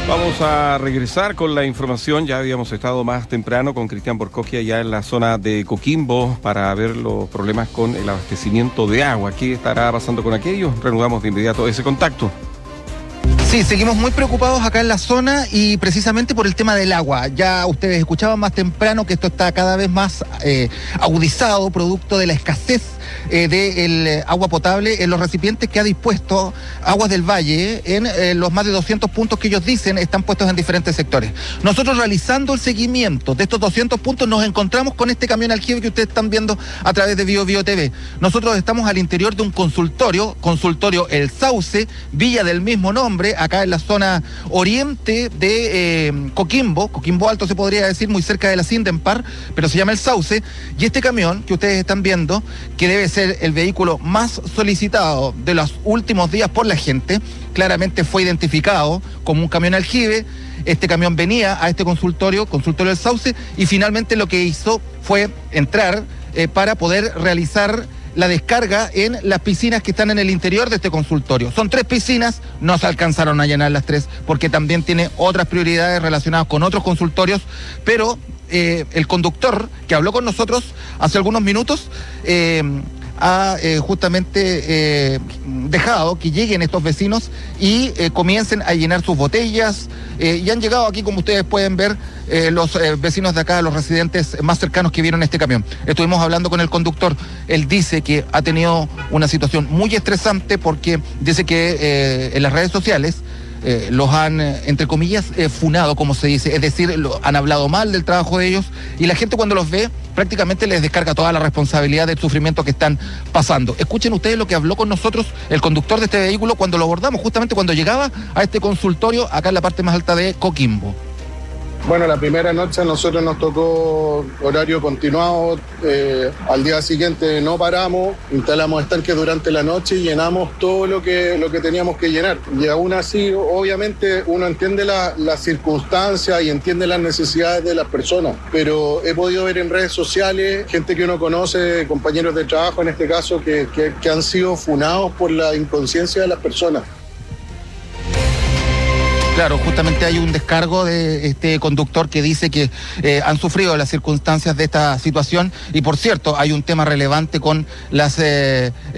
Vamos a regresar con la información. Ya habíamos estado más temprano con Cristian Borcosquia ya en la zona de Coquimbo para ver los problemas con el abastecimiento de agua. ¿Qué estará pasando con aquello? Reanudamos de inmediato ese contacto. Sí, seguimos muy preocupados acá en la zona y precisamente por el tema del agua. Ya ustedes escuchaban más temprano que esto está cada vez más agudizado, producto de la escasez del agua potable en los recipientes que ha dispuesto Aguas del Valle en los más de 200 puntos que ellos dicen están puestos en diferentes sectores. Nosotros realizando el seguimiento de estos 200 puntos nos encontramos con este camión aljibe que ustedes están viendo a través de Bio TV. Nosotros estamos al interior de un consultorio El Sauce, villa del mismo nombre, acá en la zona oriente de Coquimbo Alto se podría decir, muy cerca de la Sindempar, pero se llama El Sauce, y este camión que ustedes están viendo, que debe ser el vehículo más solicitado de los últimos días por la gente, claramente fue identificado como un camión aljibe. Este camión venía a este consultorio El Sauce, y finalmente lo que hizo fue entrar para poder realizar la descarga en las piscinas que están en el interior de este consultorio. Son 3 piscinas, no se alcanzaron a llenar las 3 porque también tiene otras prioridades relacionadas con otros consultorios, pero el conductor que habló con nosotros hace algunos minutos ha justamente dejado que lleguen estos vecinos y comiencen a llenar sus botellas, y han llegado aquí, como ustedes pueden ver, los vecinos de acá, los residentes más cercanos que vieron este camión. Estuvimos hablando con el conductor. Él dice que ha tenido una situación muy estresante porque dice que en las redes sociales los han, entre comillas, funado, como se dice, es decir, han hablado mal del trabajo de ellos, y la gente cuando los ve prácticamente les descarga toda la responsabilidad del sufrimiento que están pasando. Escuchen ustedes lo que habló con nosotros el conductor de este vehículo cuando lo abordamos, justamente cuando llegaba a este consultorio acá en la parte más alta de Coquimbo. Bueno, la primera noche a nosotros nos tocó horario continuado, al día siguiente no paramos, instalamos estanques durante la noche y llenamos todo lo que teníamos que llenar. Y aún así, obviamente, uno entiende las circunstancias y entiende las necesidades de las personas, pero he podido ver en redes sociales gente que uno conoce, compañeros de trabajo en este caso, que han sido funados por la inconsciencia de las personas. Claro, justamente hay un descargo de este conductor que dice que han sufrido las circunstancias de esta situación, y por cierto, hay un tema relevante con las